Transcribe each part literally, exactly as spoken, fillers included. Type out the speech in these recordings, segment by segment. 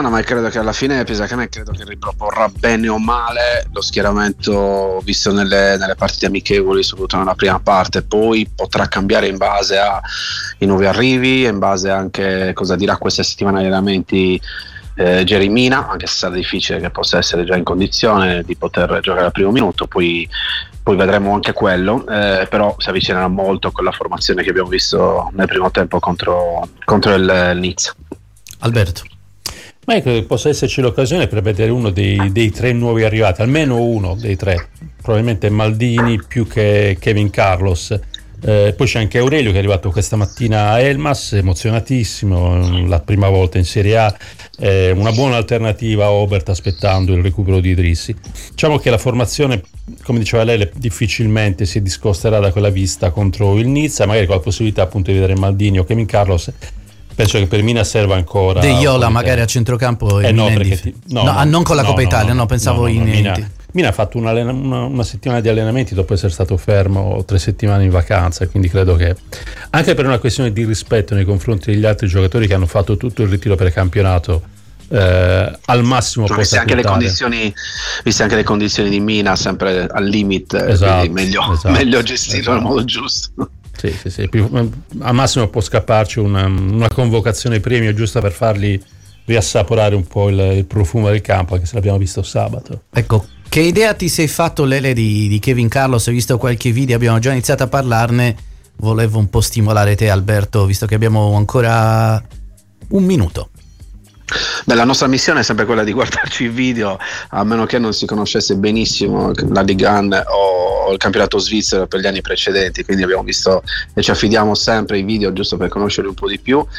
strano, ma credo che alla fine Pisacane credo che riproporrà bene o male lo schieramento visto nelle, nelle partite amichevoli, soprattutto nella prima parte. Poi potrà cambiare in base ai nuovi arrivi, in base anche cosa dirà questa settimana di allenamenti eh, Yerry Mina, anche se sarà difficile che possa essere già in condizione di poter giocare al primo minuto. Poi Poi vedremo anche quello, eh, però si avvicinerà molto con la formazione che abbiamo visto nel primo tempo contro, contro il, il Nizza. Alberto. Ma io credo che possa esserci l'occasione per vedere uno dei, dei tre nuovi arrivati, almeno uno dei tre, probabilmente Maldini più che Kevin Carlos. Eh, poi c'è anche Aurelio che è arrivato questa mattina a Elmas, emozionatissimo, la prima volta in Serie A, eh, una buona alternativa a Obert aspettando il recupero di Idrissi. Diciamo che la formazione, come diceva lei, difficilmente si discosterà da quella vista contro il Nizza, magari con la possibilità appunto di vedere Maldini o Kevin Carlos. Penso che per Mina serva ancora De Iola magari a centrocampo eh no, perché ti, no, no, no, non con la no, Coppa no, Italia, no, no, pensavo no, no, in Mina, Mina ha fatto una, una, una settimana di allenamenti dopo essere stato fermo tre settimane in vacanza, quindi credo che anche per una questione di rispetto nei confronti degli altri giocatori che hanno fatto tutto il ritiro per campionato, eh, al massimo no, viste anche le condizioni viste anche le condizioni di Mina sempre al limite, esatto, quindi meglio, esatto, meglio gestirlo esatto. nel modo giusto. Sì, sì, sì. Al massimo può scapparci una, una convocazione premio giusta per fargli riassaporare un po' il, il profumo del campo, anche se l'abbiamo visto sabato. Ecco, che idea ti sei fatto, Lele, di, di Kevin Carlos? Hai visto qualche video, abbiamo già iniziato a parlarne, volevo un po' stimolare te, Alberto, visto che abbiamo ancora un minuto. Beh, la nostra missione è sempre quella di guardarci i video, a meno che non si conoscesse benissimo la Ligue uno o il campionato svizzero per gli anni precedenti, quindi abbiamo visto e ci affidiamo sempre ai video giusto per conoscerli un po' di più.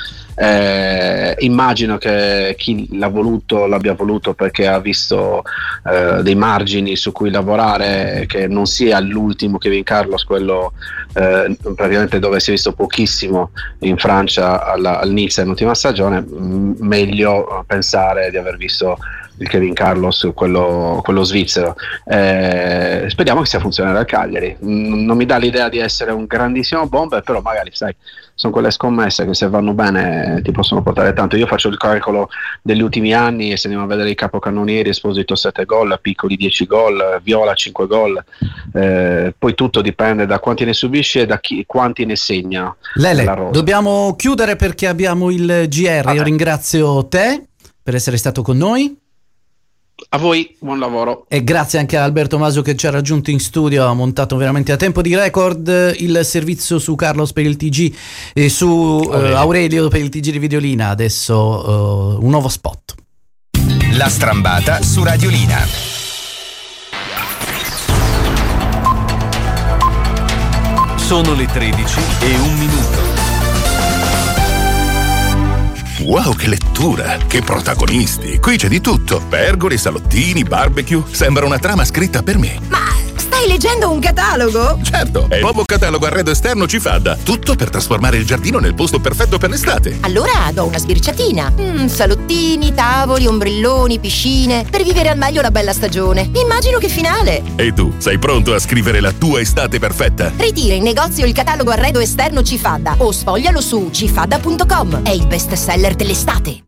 Eh, immagino che chi l'ha voluto l'abbia voluto perché ha visto eh, dei margini su cui lavorare, che non sia l'ultimo Kevin Carlos, quello eh, praticamente dove si è visto pochissimo in Francia alla, al Nizza nell'ultima stagione. M- meglio pensare di aver visto il Kevin Carlos, quello, quello svizzero. Eh, speriamo che sia funzionare al Cagliari. N- non mi dà l'idea di essere un grandissimo bomber, però magari sai, sono quelle scommesse che se vanno bene ti possono portare tanto. Io faccio il calcolo degli ultimi anni e se andiamo a vedere i capocannonieri, Esposito sette gol, Piccoli dieci gol, Viola cinque gol, eh, poi tutto dipende da quanti ne subisce e da chi, quanti ne segna. Lele, dobbiamo chiudere perché abbiamo il G R. Ah, io beh. ringrazio te per essere stato con noi. A voi, buon lavoro. E grazie anche a Alberto Maso che ci ha raggiunto in studio, ha montato veramente a tempo di record il servizio su Carlos per il T G e su Aurelio, uh, Aurelio per il T G di Videolina. Adesso uh, un nuovo spot. La strambata su Radiolina. Sono le tredici e un minuto. Wow, che lettura! Che protagonisti! Qui c'è di tutto. Pergoli, salottini, barbecue. Sembra una trama scritta per me. Ma stai leggendo un catalogo? Certo, è il nuovo catalogo Arredo Esterno Cifadda. Tutto per trasformare il giardino nel posto perfetto per l'estate. Allora do una sbirciatina. Mm, salottini, tavoli, ombrelloni, piscine. Per vivere al meglio la bella stagione. Immagino che finale. E tu, sei pronto a scrivere la tua estate perfetta? Ritira in negozio il catalogo Arredo Esterno Cifadda o sfoglialo su cifadda punto com. È il best seller dell'estate.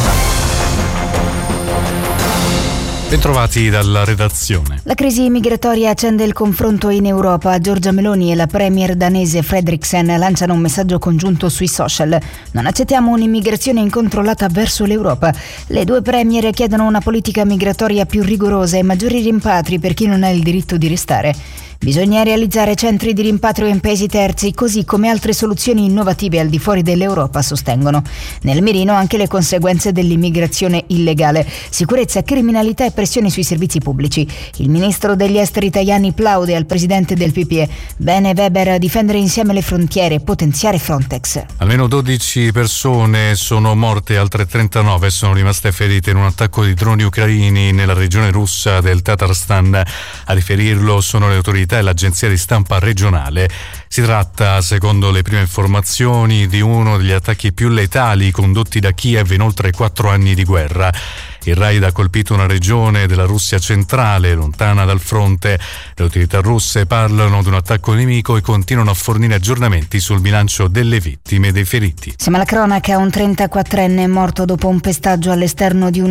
Bentrovati dalla redazione. La crisi migratoria accende il confronto in Europa. Giorgia Meloni e la premier danese Frederiksen lanciano un messaggio congiunto sui social. Non accettiamo un'immigrazione incontrollata verso l'Europa. Le due premier chiedono una politica migratoria più rigorosa e maggiori rimpatri per chi non ha il diritto di restare. Bisogna realizzare centri di rimpatrio in paesi terzi, così come altre soluzioni innovative al di fuori dell'Europa, sostengono. Nel mirino anche le conseguenze dell'immigrazione illegale, sicurezza, criminalità e pressioni sui servizi pubblici. Il ministro degli esteri italiani plaude al presidente del P P E. Bene Weber a difendere insieme le frontiere e potenziare Frontex. Almeno dodici persone sono morte, altre trentanove sono rimaste ferite in un attacco di droni ucraini nella regione russa del Tatarstan. A riferirlo sono le autorità e l'agenzia di stampa regionale. Si tratta, secondo le prime informazioni, di uno degli attacchi più letali condotti da Kiev in oltre quattro anni di guerra. Il raid ha colpito una regione della Russia centrale, lontana dal fronte. Le autorità russe parlano di un attacco nemico e continuano a fornire aggiornamenti sul bilancio delle vittime e dei feriti. Siamo alla cronaca, un trentaquattrenne è morto dopo un pestaggio all'esterno di un